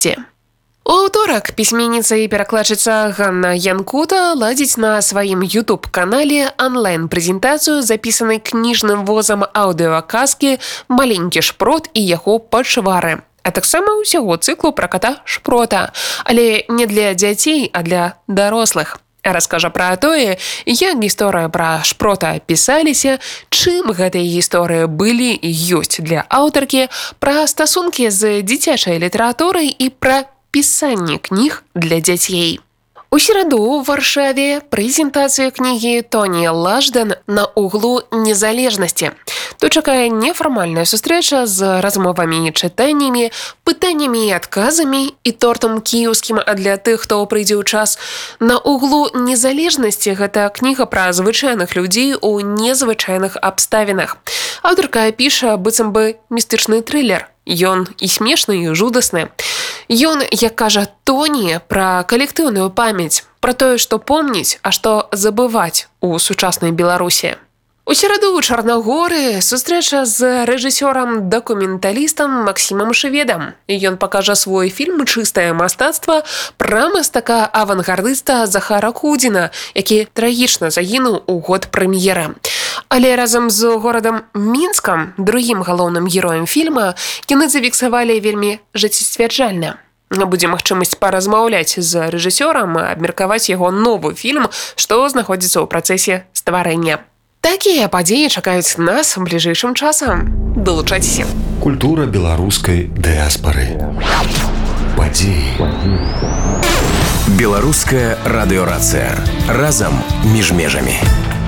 У аўторак пісьменніца і перакладчыца Ганна Янкута ладзіць на сваім YouTube-канале онлайн-прэзентацыю запісанай кніжным возам аўдыёказкі «Маленькі шпрот і яго пачвары», а таксама ўсяго цыклу пра ката Шпрота, але не для дзяцей, а для дарослых. Раскажа пра тое, як гісторыя пра Шпрота пісаліся, чым гэтыя гісторыі былі і ёсць для аўтаркі, пра стасункі з дзіцячай літаратурай і пра пісанне кніг для дзяцей. У сераду ў Варшаве прэзентацыя кнігі Тоні Лажден «На углу незалежнасці». Тут чакае нефармальная сустрэча з размовамі і чытаннямі, пытаннямі і адказамі і тортам кіеўскім, а для тых, хто прыйдзе ў час. «На углу незалежнасці» – гэта кніга пра звычайных людзей у незвычайных абставінах. Аўтарка піша быццам бы містычны трылер. Ён і смешны, і жудасны. Ён, як кажа Тоні, пра калектыўную памяць, пра тое, што помніць, а што забываць у сучаснай Беларусі. У сераду ў Чарнагоры сустрэча з рэжысёрам-дакументалістам Максімам Шведам. Ён пакажа свой фільм «Чыстае мастацтва» пра мастака-авангардыста Захара Кудзіна, які трагічна загінуў у год прэм'еры. Але разам з горадам Мінскам, другім галоўным героем фільма, яны зафіксавалі вельмі жыццесцвярджальна. Будзе магчымасць паразмаўляць з рэжысёрам, абмеркаваць яго новы фільм, што знаходзіцца ў працэсе стварэння. Такія падзеі чакаюць нас бліжэйшым часам. Далучайцеся. Культура беларускай дыаспары. Падзеі. Беларуская радыёрацыя. Разам між межамі.